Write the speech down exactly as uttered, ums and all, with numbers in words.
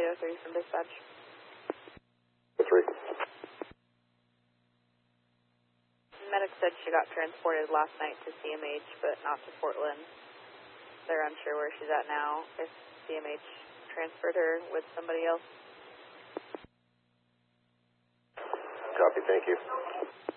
oh three from dispatch. three. Medic said she got transported last night to C M H, but not to Portland. They're unsure where she's at now, if C M H transferred her with somebody else. Copy, thank you.